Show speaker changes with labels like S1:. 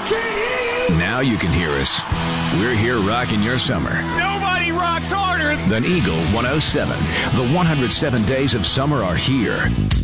S1: can't hear you.
S2: Now you can hear us. We're here rocking your summer.
S3: Nobody rocks harder
S2: than Eagle 107. The 107 days of summer are here.